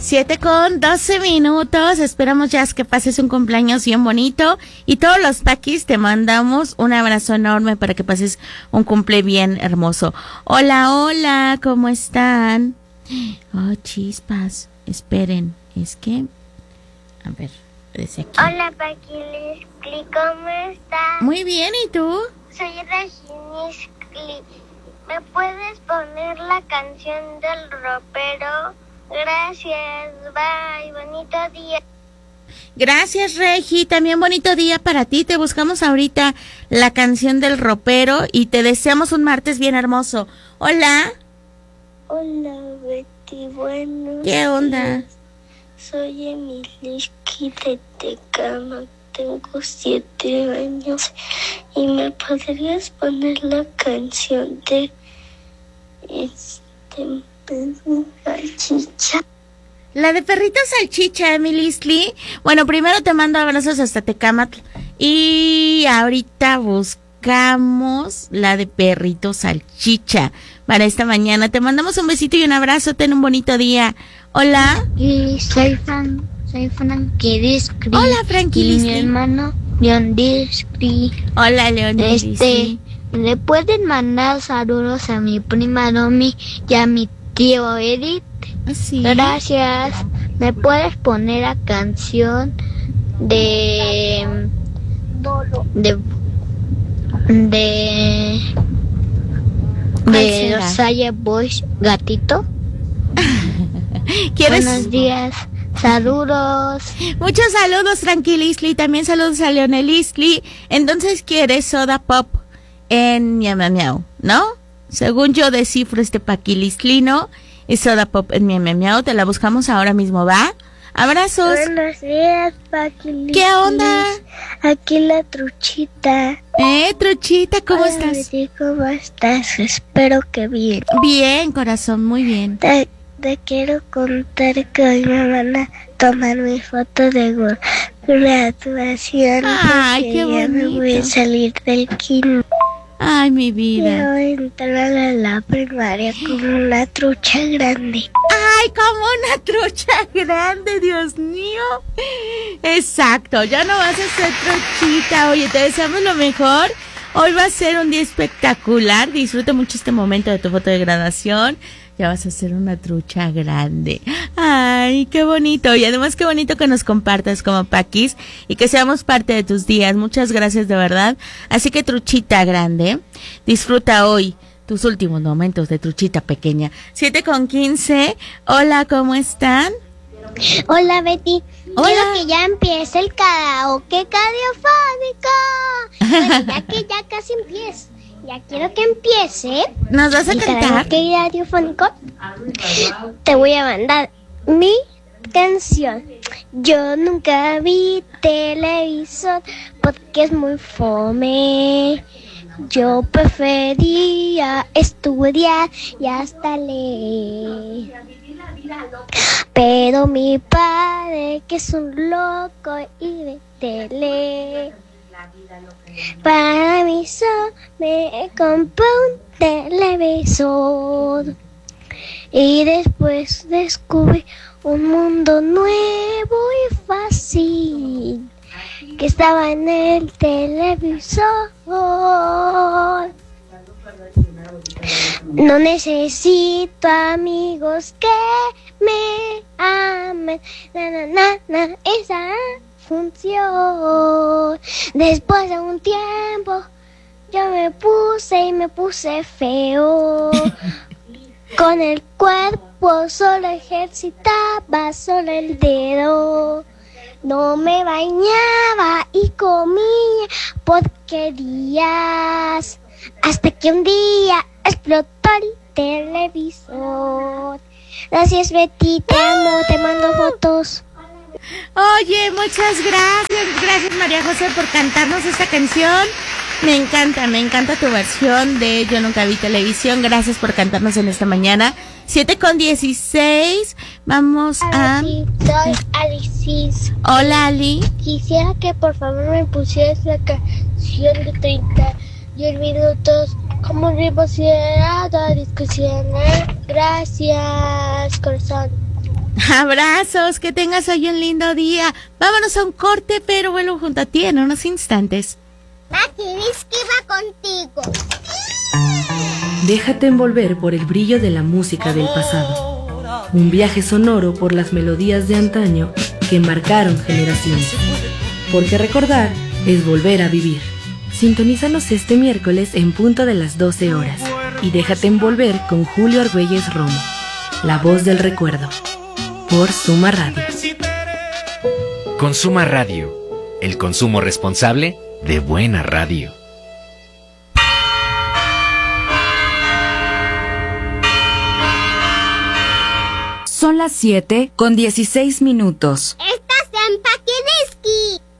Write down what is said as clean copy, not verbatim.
7:12. Esperamos ya que pases un cumpleaños bien bonito. Y todos los paquis te mandamos un abrazo enorme para que pases un cumple bien hermoso. Hola, ¿cómo están? Oh, chispas. Esperen, es que... A ver, desde aquí. Hola, Paquiliscli, ¿cómo estás? Muy bien, ¿y tú? Soy Reginiscli. ¿Me puedes poner la canción del ropero? Gracias, bye, bonito día. Gracias, Regi, también bonito día para ti. Te buscamos ahorita la canción del ropero y te deseamos un martes bien hermoso. Hola. Hola, Betty, bueno. ¿Qué onda? Días. Soy Emiliski de Tecama, tengo 7 años y me podrías poner la canción de Perro Salchicha. La de Perrito Salchicha, Emiliski. Bueno, primero te mando abrazos hasta Tecámatl y ahorita buscamos la de Perrito Salchicha para esta mañana. Te mandamos un besito y un abrazo. Ten un bonito día. Hola. Y soy Frankiliscri. Hola, Frankiliscri. Y mi hermano Leondiscri. Hola, Leondiscri. ¿Le pueden mandar saludos a mi prima Domi y a mi tío Edith? Sí. Gracias. ¿Me puedes poner la canción de los Saya Boys, Gatito? ¿Quieres? Buenos días. Saludos. Muchos saludos, Tranquilisli. También saludos a Leonelisli. Entonces, ¿quieres Soda Pop en Miau Miau Miau? ¿No? Según yo descifro este paquilistlino, es Soda Pop en Miau Miau Miau. Te la buscamos ahora mismo, ¿va? Abrazos. Buenos días, Paquilisli. ¿Qué onda? Aquí la Truchita. Truchita, ¿cómo Hola, estás? Betty, ¿cómo estás? Espero que bien. Bien, corazón, muy bien. Te quiero contar que hoy me van a tomar mi foto de graduación. Ay, qué ya me voy a bonito. salir del kinder. Ay, mi vida. Quiero entrar a la primaria como una trucha grande. Ay, como una trucha grande, Dios mío. Exacto, ya no vas a ser truchita. Oye, te deseamos lo mejor. Hoy va a ser un día espectacular. Disfruta mucho este momento de tu foto de graduación. Ya vas a ser una trucha grande. Ay, qué bonito. Y además qué bonito que nos compartas como Paquis y que seamos parte de tus días. Muchas gracias de verdad. Así que truchita grande, disfruta hoy tus últimos momentos de truchita pequeña. 7:15. Hola, ¿cómo están? Hola, Betty. Hola. Quiero que ya empiece el karaoke radiofónico. Bueno, ya que ya casi empieza. Ya quiero que empiece. ¿Nos vas a el cantar? karaoke radiofónico. Te voy a mandar mi canción. Yo nunca vi televisor porque es muy fome. Yo prefería estudiar y hasta leer. Pero mi padre, que es un loco y de tele, para mí solo me compró un televisor. Y después descubrí un mundo nuevo y fácil que estaba en el televisor. No necesito amigos que me amen. Esa función. Después de un tiempo yo me puse feo. Con el cuerpo solo ejercitaba solo el dedo. No me bañaba y comía porquerías. Hasta que un día explotó el televisor. Gracias, Betty, te amo, te mando fotos. Oye, muchas gracias. Gracias, María José, por cantarnos esta canción. Me encanta tu versión de Yo Nunca Vi Televisión. Gracias por cantarnos en esta mañana. 7:16. Vamos a... Betty, soy Alicis. Hola, Ali. Quisiera que por favor me pusieras la canción de 31 minutos como ritmo acelerado, discusión. Gracias, corazón. Abrazos, que tengas hoy un lindo día. Vámonos a un corte, pero vuelvo junto a ti en unos instantes. Makinisky va contigo. Déjate envolver por el brillo de la música del pasado. Un viaje sonoro por las melodías de antaño que marcaron generaciones. Porque recordar es volver a vivir. Sintonízanos este miércoles en punto de las 12 horas. Y déjate envolver con Julio Argüelles Romo, la voz del recuerdo. Por Suma Radio. Consuma Radio. El consumo responsable de buena radio. Son las 7:16. Estás en Pakinisky.